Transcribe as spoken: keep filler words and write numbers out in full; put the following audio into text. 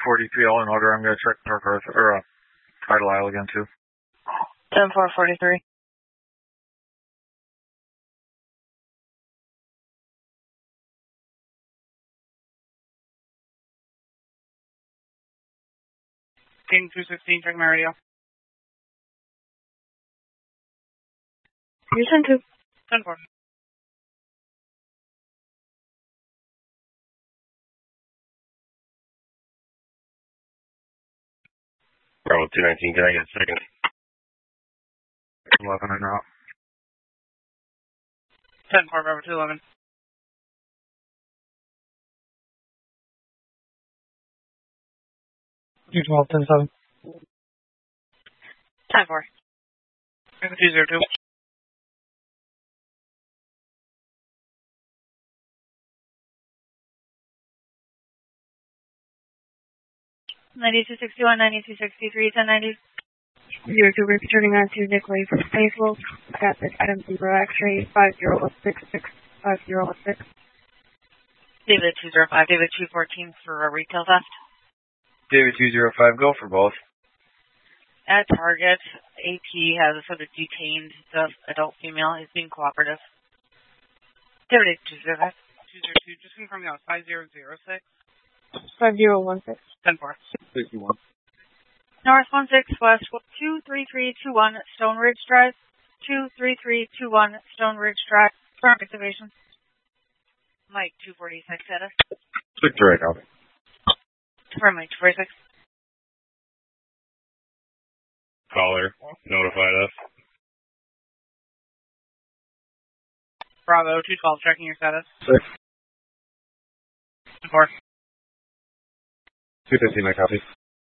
forty-three, all in order. I'm going to check Park Arthur, or uh, Idle Isle again, too. ten four forty-three. King two sixteen, check my radio. Houston two. ten four. Bravo two nineteen, can I get a second? eleven and out. ten four, Bravo two eleven. two twelve, ten seven. ten four. Bravo two zero two. ninety-two sixty-one, ninety-two sixty-three, ten ninety. Zero two, returning on to Nicolay for Spacewell. Traffic Adam Zebra X-ray five zero six six five zero six. David two zero five, David two fourteen for a retail theft. David two zero five, go for both. At Target, A P has a sort of detained the adult female. He's being cooperative. David two zero five. two zero two, just confirm that was five zero zero six. five zero one six. ten four. sixty-one. North one six West two three three two one Stone Ridge Drive. two three three two one Stone Ridge Drive. Current activation. Mike two forty-six, status. Victor, right now. Confirm Mike two forty-six. Caller notified us. Bravo two twelve, checking your status. Six. ten four. two fifteen, I copy.